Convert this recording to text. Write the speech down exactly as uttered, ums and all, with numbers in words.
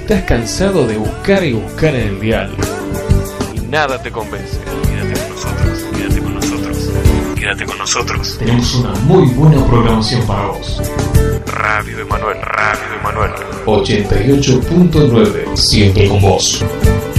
estás cansado de buscar y buscar en el dial y nada te convence, quédate con nosotros, quédate con nosotros, quédate con nosotros. tenemos una muy buena programación para vos. Radio Emanuel, Radio Emanuel ochenta y ocho punto nueve, siempre con vos.